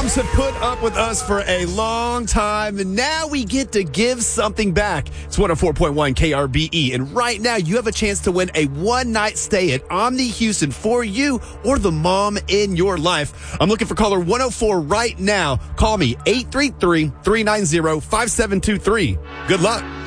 moms have put up with us for a long time, and now we get to give something back. It's 104.1 KRBE, and right now you have a chance to win a one-night stay at Omni Houston for you or the mom in your life. I'm looking for caller 104 right now. Call me, 833-390-5723. Good luck.